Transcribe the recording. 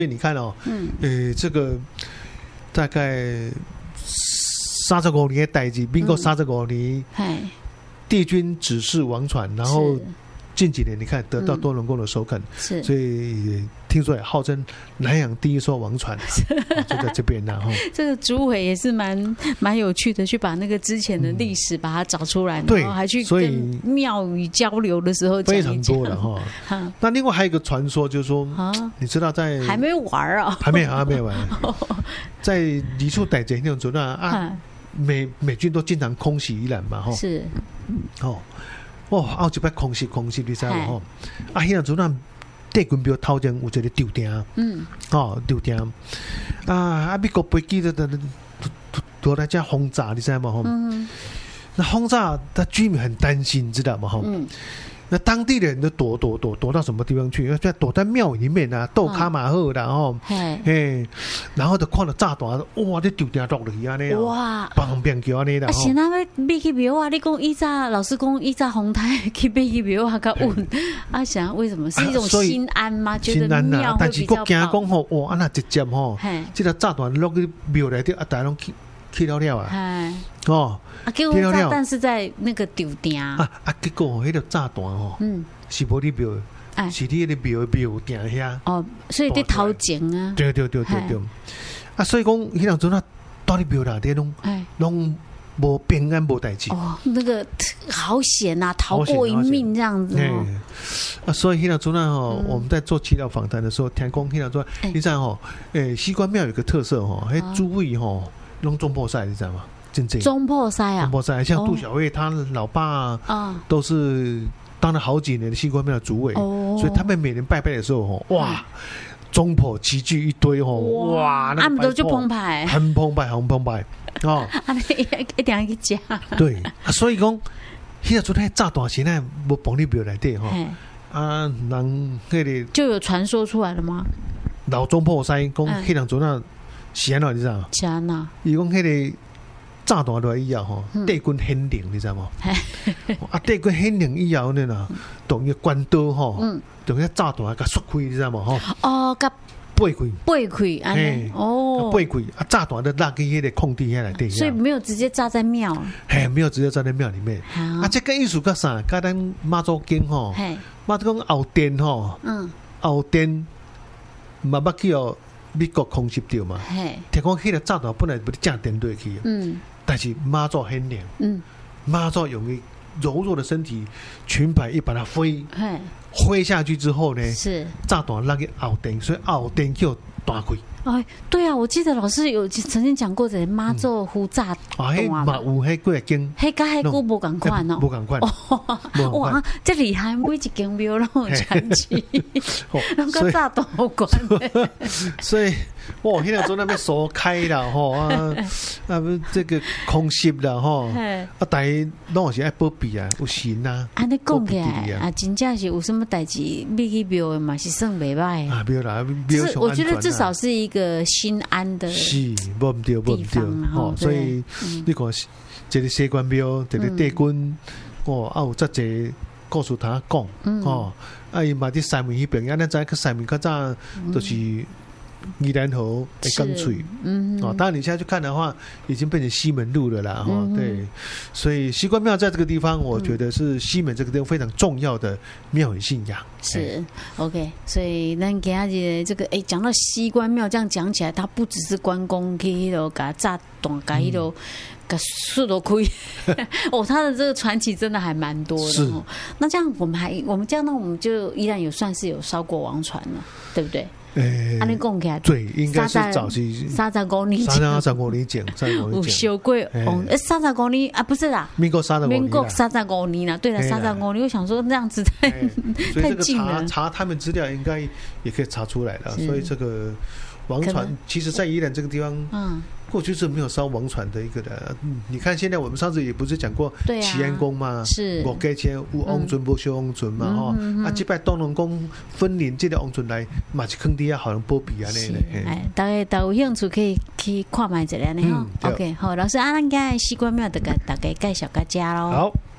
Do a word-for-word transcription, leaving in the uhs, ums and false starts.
所以你看哦，嗯，呃，这个大概三十五年的代志，民国三十五年， 嗯， 帝君指示王传，然后近几年你看得到多伦宫的首肯， 是， 所以听说也号称南洋第一艘王船，就在这边呢。 这个主委也是蛮蛮有趣的，去把那个之前的历史把它找出来， 对， 然后还去跟庙宇交流的时候讲一讲非常多的哈。那另外还有一个传说，就是说，你知道在还没玩啊， 还没还没玩，在李处逮贼那种状态啊，美美军都经常空袭宜兰嘛，哈， 是， 哦。哦，后一摆空袭空袭，你知道无吼？啊，迄阵阵咱帝君庙头前有一个吊顶，嗯，哦，吊顶啊啊，美国飞机都都都来这轰炸，你知道吗？吼，嗯，那轰炸，他居民很担心，知道吗？吼，嗯。那当地的人都躲躲躲躲到什么地方去？就躲在庙里面啊，斗卡马赫，然后，嘿，然后就看到炸弹，哇，你丢掉落去安尼啊，哇，砰砰叫安尼啦。 啊，现在要买去庙啊？你讲以前老师讲以前洪台去买去庙啊，较稳。啊，想为什么是一种心安吗？觉得庙会比较保。 但是我惊讲吼，哇，安那直接吼，这个炸弹落去庙内底啊，大家拢去去了了啊，哦。 啊，结果炸弹是在那个丢顶啊啊！结果迄个炸弹哦，嗯，是无你庙，是你那个庙庙顶遐哦，所以得头前啊， 对对对对对，啊，所以讲迄两阵啊，到你庙内底拢，拢无平安无代志哦，那个好险啊，逃过一命这样子哦。 啊，所以迄两阵啊，吼，我们在做耆老访谈的时候，听讲迄两阵，你知道吼，诶，西关庙有个特色吼，迄诸位吼拢中破赛，你知道吗？ 中破塞啊， 中破塞，像杜小慧他老爸啊，都是当了好几年的西关庙的主委，所以他们每年拜拜的时候，哇，中破齐聚一堆哦，哇， 他们都就澎湃， 很澎湃，很澎湃哦， 一定要去吃。 对，所以讲，迄个阵那炸弹现在无放你庙内底哈，啊，人迄个就有传说出来了吗？ 老中破塞讲，迄两阵那是安怎你知道吗？ 是安怎？ 伊讲迄个。炸弹落来以后吼，帝君显灵，你知道吗？啊，帝君显灵以后呢，同个关刀吼，同个炸弹甲摔开，你知道吗？吼哦，甲背开， 背开，安尼哦， 背开啊，炸弹都落去迄个空地遐内底， 所以没有直接炸在庙， 嘿，没有直接炸在庙里面。啊，这个意思甲啥？甲咱妈祖经吼，妈祖讲后殿吼，嗯，后殿嘛捌去哦。美国空袭掉嘛？听讲迄个炸弹本来不是正点对去，嗯，但是妈祖显灵，嗯，妈祖用伊柔弱的身体，裙摆一把它挥，挥下去之后呢，是炸弹落去后殿，所以后殿就弹开。 哎，对啊，我记得老师有曾经讲过这妈祖呼炸弹嘛，嘛有迄几间， 迄甲迄股无共款哦， 无共款。 哇，这厉害，每一间庙拢有传奇，拢跟炸弹有关。 所以，哇，现在做那边锁开了吼啊，啊不，这个空袭了吼，啊，大家拢是爱保庇啊，有神啊。 啊，你讲起来啊，真正是有什么代志，秘去庙的嘛是算袂歹啊，庙啦，庙上安全啊。 我觉得至少是一个心安的是，无唔对，无唔对，吼，所以你看，这个西关庙，这个帝君，哦，啊有遮济故事他讲，哦，啊伊嘛伫西门迄边，啊咱知去西门较早就是宜兰河的港嘴，嗯，哦，当然你现在去看的话，已经变成西门路了啦，哈，对，所以西关庙在这个地方，我觉得是西门这个地方非常重要的庙宇信仰。 是 OK， 所以咱今日这个哎，讲到西关庙，这样讲起来，它不只是关公去迄度给炸弹，给迄度给树都开，哦，他的这个传奇真的还蛮多的。哦。那这样我们还我们这样呢，我们就依然有算是有烧过王船了，对不对？ 诶， 安尼讲起来， 对，应该是早期三十五年前， 三十五年前，三十五年前有烧过王，诶，三十五年啊，不是啦， 民国三十五年， 民国三十五年啦，对了，三十五年，我想说这样子太太近了， 查查他们资料应该也可以查出来了，所以这个王船其实在宜兰这个地方，嗯。过去是没有烧王船的一个的，嗯，你看现在我们上次也不是讲过祈安宫嘛， 是五家钱有王船无烧王船嘛，吼、嗯，啊，这摆东龙宫分灵这个王船来，嘛是坑底下好像保庇安尼嘞。 哎，大家大家有兴趣可以去看卖一下呢，吼。OK， 好，老师，啊，咱今日西关庙就给大家介绍个家咯。 好。